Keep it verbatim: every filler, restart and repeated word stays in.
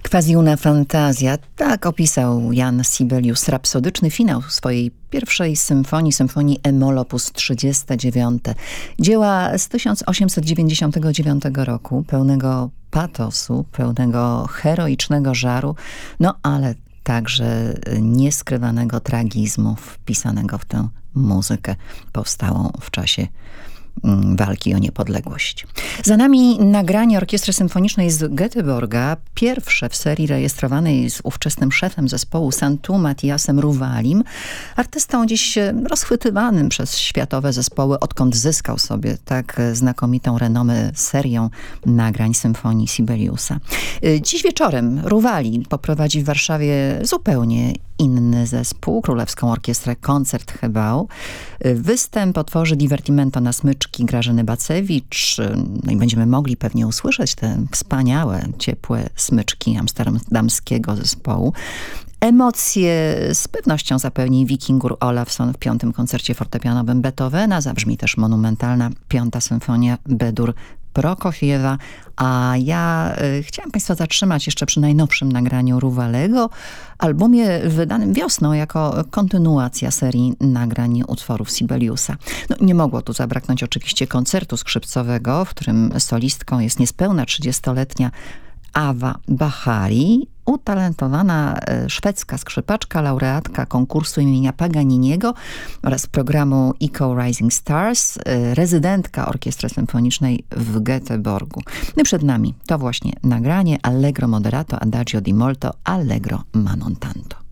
Quasi una fantazja, tak opisał Jan Sibelius rapsodyczny finał swojej pierwszej symfonii, symfonii E-moll op. trzydzieści dziewięć. Dzieła z tysiąc osiemset dziewięćdziesiątego dziewiątego roku, pełnego patosu, pełnego heroicznego żaru, no ale także nieskrywanego tragizmu wpisanego w tę muzykę powstałą w czasie walki o niepodległość. Za nami nagranie Orkiestry Symfonicznej z Göteborga, pierwsze w serii rejestrowanej z ówczesnym szefem zespołu Santu Mathiasem Ruwalim, artystą dziś rozchwytywanym przez światowe zespoły, odkąd zyskał sobie tak znakomitą renomę serią nagrań symfonii Sibeliusa. Dziś wieczorem Ruwali poprowadzi w Warszawie zupełnie inny zespół, Królewską Orkiestrę Koncertgebouw. Występ otworzy Divertimento na smyczki Grażyny Bacewicz. No i będziemy mogli pewnie usłyszeć te wspaniałe, ciepłe smyczki amsterdamskiego zespołu. Emocje z pewnością zapewni Wikingur Olafsson w piątym koncercie fortepianowym Beethovena. Zabrzmi też monumentalna piąta symfonia B-dur Prokofiewa, a ja y, chciałam Państwa zatrzymać jeszcze przy najnowszym nagraniu Ruwalego, albumie wydanym wiosną jako kontynuacja serii nagrań utworów Sibeliusa. No, nie mogło tu zabraknąć oczywiście koncertu skrzypcowego, w którym solistką jest niespełna trzydziestoletnia Awa Bahari, utalentowana szwedzka skrzypaczka, laureatka konkursu imienia Paganiniego oraz programu Eco Rising Stars, rezydentka Orkiestry Symfonicznej w Göteborgu. No i przed nami to właśnie nagranie Allegro moderato, adagio di molto, allegro ma non tanto.